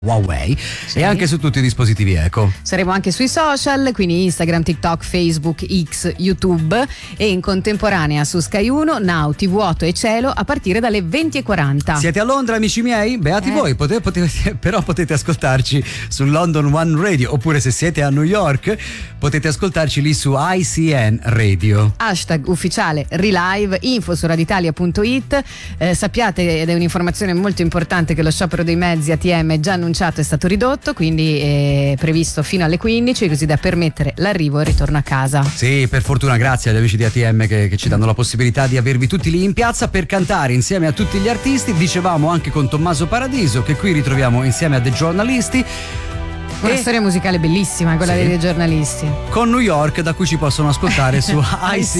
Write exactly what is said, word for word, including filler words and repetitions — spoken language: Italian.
Huawei, sì. E anche su tutti i dispositivi Eco. Saremo anche sui social, quindi Instagram, TikTok, Facebook, X, YouTube, e in contemporanea su Sky uno, Now, T V otto e Cielo a partire dalle venti e quaranta. Siete a Londra, amici miei? Beati Eh. voi, potete, potete, però potete ascoltarci su London One Radio, oppure se siete a New York potete ascoltarci lì su I C N Radio. Hashtag ufficiale Relive, info su raditalia punto it. Eh, sappiate, ed è un'informazione molto importante, che lo sciopero dei mezzi A T M già annunciato è stato ridotto, quindi è previsto fino alle quindici, così da permettere l'arrivo e il ritorno a casa. Sì, per fortuna, grazie agli amici di A T M che, che ci danno la possibilità di avervi tutti lì in piazza per cantare insieme a tutti gli artisti. Dicevamo anche con Tommaso Paradiso, che qui ritroviamo insieme a The Journalisti. Una E storia musicale bellissima, quella sì. dei giornalisti. Con New York, da cui ci possono ascoltare su I C